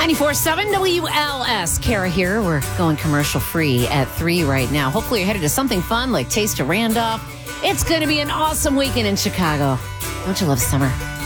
94.7 WLS. Kara here. We're going commercial free at 3 right now. Hopefully you're headed to something fun like Taste of Randolph. It's going to be an awesome weekend in Chicago. Don't you love summer?